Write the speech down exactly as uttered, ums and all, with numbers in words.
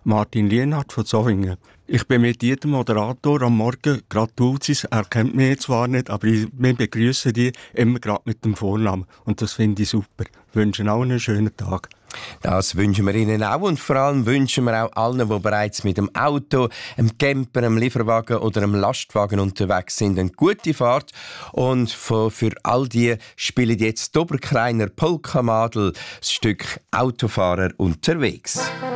Martin Lienhardt von Zofingen. Ich bin mit jedem Moderator am Morgen gerade Duzis. Er kennt mich zwar nicht, aber ich, wir begrüßen die immer gerade mit dem Vornamen. Und das finde ich super. Ich wünsche Ihnen auch einen schönen Tag. Das wünschen wir Ihnen auch und vor allem wünschen wir auch allen, die bereits mit dem Auto, einem Camper, einem Lieferwagen oder einem Lastwagen unterwegs sind, eine gute Fahrt. Und für, für all die spielen jetzt Doberkreiner Polkamadel das Stück Autofahrer unterwegs.